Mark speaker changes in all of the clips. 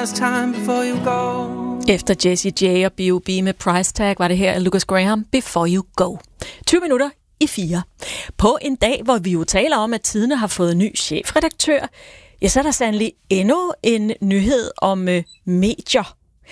Speaker 1: last time before you go.
Speaker 2: Efter Jessie J og B.O.B. med Price Tag var det her Lucas Graham, Before You Go. 20 minutter i 4. På en dag, hvor vi jo taler om, at Tidende har fået ny chefredaktør, ja, så er der sandelig endnu en nyhed om medier.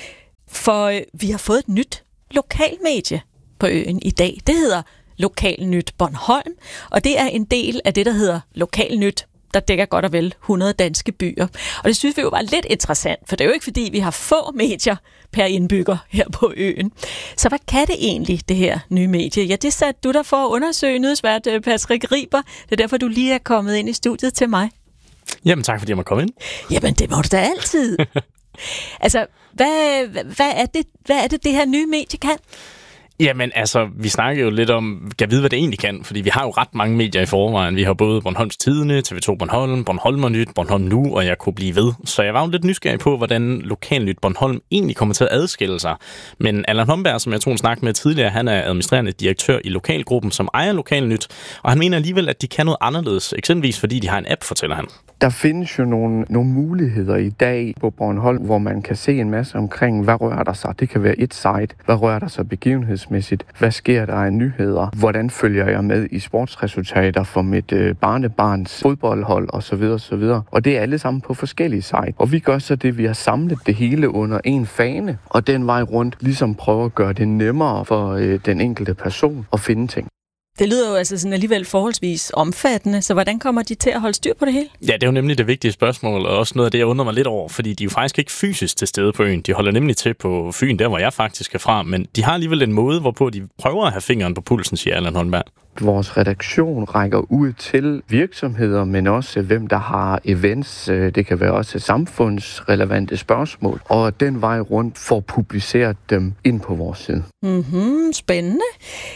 Speaker 2: For vi har fået et nyt lokalmedie på øen i dag. Det hedder Lokalnyt Bornholm, og det er en del af det, der hedder Lokalnyt, der dækker godt og vel 100 danske byer. Og det synes vi jo var lidt interessant, for det er jo ikke fordi, vi har få medier per indbygger her på øen. Så hvad kan det egentlig, det her nye medie? Ja, det satte du der for at undersøge, nyhedsvært Patrick Riber. Det er derfor, du lige er kommet ind i studiet til mig.
Speaker 3: Jamen tak, fordi jeg må komme ind.
Speaker 2: Jamen, det må du da altid. Altså, hvad er det her nye medie kan?
Speaker 3: Jamen altså, vi snakker jo lidt om, kan vide, hvad det egentlig kan, fordi vi har jo ret mange medier i forvejen. Vi har både Bornholms Tidende, TV2 Bornholm, Bornholmernyt, Bornholm Nu, og jeg kunne blive ved. Så jeg var jo lidt nysgerrig på, hvordan Lokalnyt Bornholm egentlig kommer til at adskille sig. Men Allan Homberg, som jeg tog en snak med tidligere, han er administrerende direktør i lokalgruppen, som ejer Lokalnyt, og han mener alligevel, at de kan noget anderledes, eksempelvis fordi de har en app, fortæller han.
Speaker 4: Der findes jo nogle muligheder i dag på Bornholm, hvor man kan se en masse omkring, hvad rører der sig. Det kan være et site. Hvad rører der sig begivenhedsmæssigt? Hvad sker der af nyheder? Hvordan følger jeg med i sportsresultater for mit barnebarns fodboldhold osv. osv. Og det er alle sammen på forskellige sites. Og vi gør så det, vi har samlet det hele under en fane, og den vej rundt ligesom prøver at gøre det nemmere for den enkelte person at finde ting.
Speaker 2: Det lyder jo altså sådan alligevel forholdsvis omfattende, så hvordan kommer de til at holde styr på det hele?
Speaker 3: Ja, det er jo nemlig det vigtige spørgsmål, og også noget af det, jeg undrer mig lidt over, fordi de er jo faktisk ikke fysisk til stede på øen. De holder nemlig til på Fyn, der hvor jeg faktisk er fra, men de har alligevel en måde, hvorpå de prøver at have fingeren på pulsen, siger Allan Holmberg.
Speaker 4: Vores redaktion rækker ud til virksomheder, men også hvem der har events. Det kan være også samfundsrelevante spørgsmål. Og den vej rundt får publiceret dem ind på vores side.
Speaker 2: Spændende.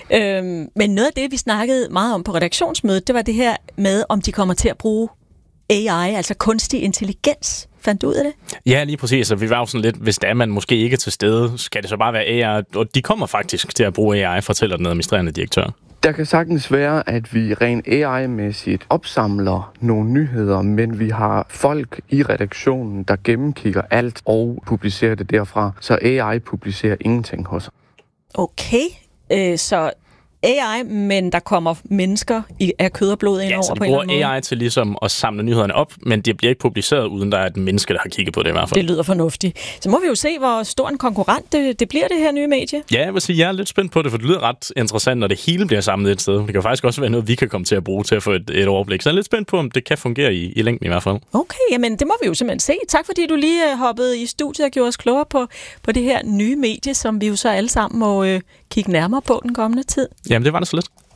Speaker 2: Men noget af det, vi snakkede meget om på redaktionsmødet, det var det her med, om de kommer til at bruge AI, altså kunstig intelligens. Fandt du ud af det?
Speaker 3: Ja, lige præcis. Og vi var jo sådan lidt, hvis der man måske ikke er til stede, skal det så bare være AI. Og de kommer faktisk til at bruge AI, fortæller den administrerende direktør.
Speaker 4: Der kan sagtens være, at vi rent AI-mæssigt opsamler nogle nyheder, men vi har folk i redaktionen, der gennemkigger alt og publicerer det derfra, så AI publicerer ingenting hos os.
Speaker 2: Okay, så AI, men der kommer mennesker af kød og blod ind over på en eller anden måde.
Speaker 3: Ja, så de bruger AI til ligesom at samle nyhederne op, men det bliver ikke publiceret, uden der er et menneske, der har kigget på det i hvert fald.
Speaker 2: Det lyder fornuftigt. Så må vi jo se, hvor stor en konkurrent det bliver, det her nye medie.
Speaker 3: Ja, jeg vil sige, jeg er lidt spændt på det, for det lyder ret interessant, når det hele bliver samlet et sted. Det kan faktisk også være noget, vi kan komme til at bruge til at få et overblik. Så jeg er lidt spændt på, om det kan fungere i længden i hvert fald.
Speaker 2: Okay, jamen det må vi jo simpelthen se. Tak fordi du lige hoppede i studiet og gjorde os klogere på det her nye medie, som vi jo så alle sammen må kigge nærmere på den kommende tid.
Speaker 3: Jamen det var det så lidt.